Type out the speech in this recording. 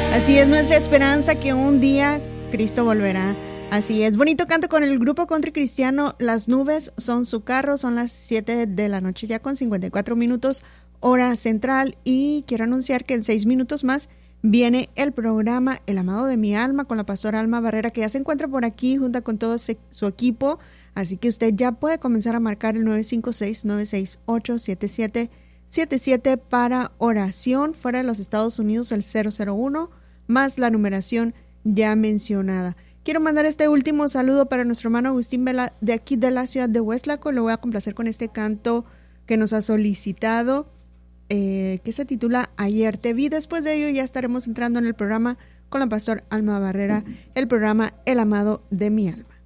Así es nuestra esperanza que un día Cristo volverá. Así es. Bonito canto con el grupo country cristiano Las Nubes son su carro. Son las 7 de la noche ya con 54 minutos hora central. Y quiero anunciar que en 6 minutos más viene el programa El Amado de mi Alma con la pastora Alma Barrera, que ya se encuentra por aquí junto con todo su equipo. Así que usted ya puede comenzar a marcar el 956-968-7777 para oración. Fuera de los Estados Unidos el 001 más la numeración ya mencionada. Quiero mandar este último saludo para nuestro hermano Agustín Vela de aquí de la ciudad de Hueslaco. Lo voy a complacer con este canto que nos ha solicitado, que se titula Ayer te vi. Después de ello ya estaremos entrando en el programa con la pastora Alma Barrera, el programa El Amado de mi Alma.